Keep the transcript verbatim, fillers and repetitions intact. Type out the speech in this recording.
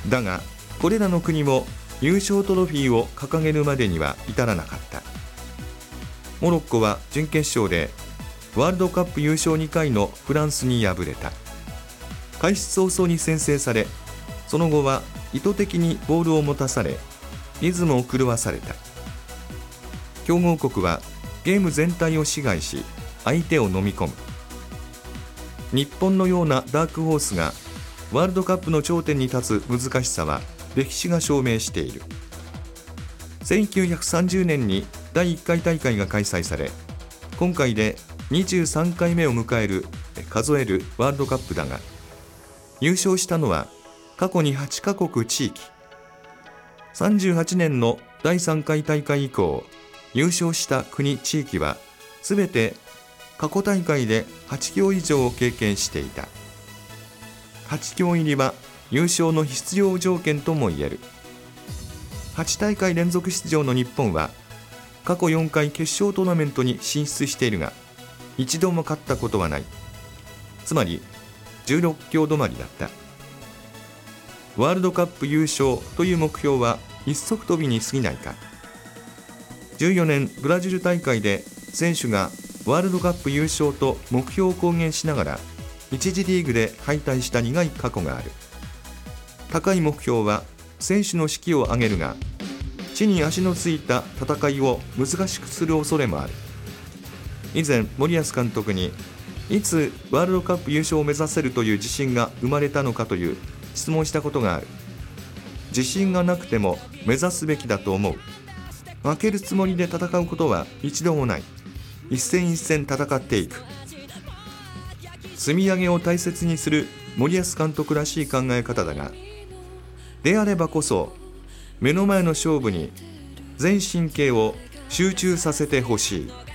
だがこれらの国も優勝トロフィーを掲げるまでには至らなかった。モロッコは準決勝でワールドカップ優勝にかいのフランスに敗れた。開始早々に先制され、その後は意図的にボールを持たされ、リズムを狂わされた。強豪国はゲーム全体を支配し、相手を飲み込む。日本のようなダークホースがワールドカップの頂点に立つ難しさは歴史が証明している。せんきゅうひゃくさんじゅうねんにだいいっかい大会が開催され、今回でにじゅうさんかいめを迎える数えるワールドカップだが、優勝したのは過去にはちかこく地域。さんじゅうはちねんのだいさんかい大会以降、優勝した国地域はすべて過去大会ではちきょう以上を経験していた。はちきょう入りは優勝の必要条件ともいえる。はちたいかい連続出場の日本は過去よんかい決勝トーナメントに進出しているが、一度も勝ったことはない。つまりじゅうろっきょう止まりだった。ワールドカップ優勝という目標は一足飛びに過ぎないか。じゅうよねんブラジル大会で選手がワールドカップ優勝と目標を公言しながら一次リーグで敗退した苦い過去がある。高い目標は選手の士気を上げるが、地に足のついた戦いを難しくする恐れもある。以前森保監督にいつワールドカップ優勝を目指せるという自信が生まれたのかという質問したことがある。自信がなくても目指すべきだと思う。負けるつもりで戦うことは一度もない。一戦一戦戦っていく。積み上げを大切にする森保監督らしい考え方だが、であればこそ目の前の勝負に全神経を集中させてほしい。